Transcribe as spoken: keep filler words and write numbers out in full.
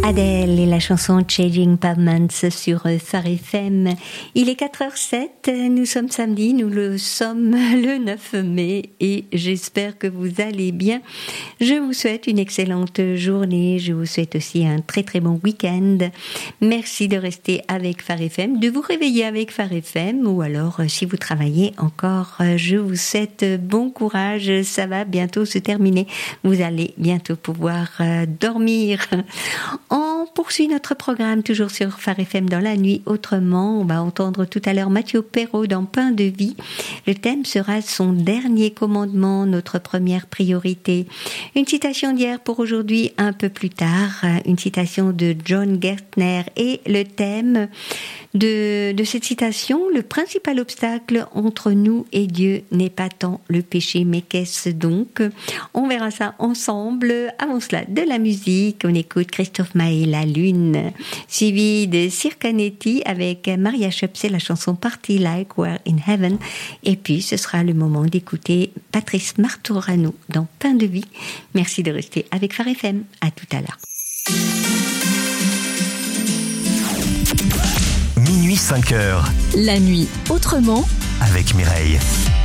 Adèle et la chanson Changing Pavements sur Phare F M. Il est quatre heures sept, nous sommes samedi, nous le sommes le neuf mai et j'espère que vous allez bien. Je vous souhaite une excellente journée, je vous souhaite aussi un très très bon week-end. Merci de rester avec Phare F M, de vous réveiller avec Phare F M ou alors si vous travaillez encore, je vous souhaite bon courage, ça va bientôt se terminer. Vous allez bientôt pouvoir dormir. On poursuit notre programme toujours sur Phare F M dans la nuit autrement. On va entendre tout à l'heure Mathieu Perrault dans Pain de vie. Le thème sera son dernier commandement, notre première priorité. Une citation d'hier pour aujourd'hui un peu plus tard. Une citation de John Gertner et le thème de, de cette citation, le principal obstacle entre nous et Dieu n'est pas tant le péché, mais qu'est-ce donc? On verra ça ensemble. Avant cela, de la musique. On écoute Christophe Maé, La Lune, suivi de Circanetti avec Maria Schöpse, la chanson Party Like We're in Heaven. Et puis, ce sera le moment d'écouter Patrice Martorano dans Pain de vie. Merci de rester avec Phare F M. À tout à l'heure. Minuit cinq heures. La nuit autrement avec Mireille.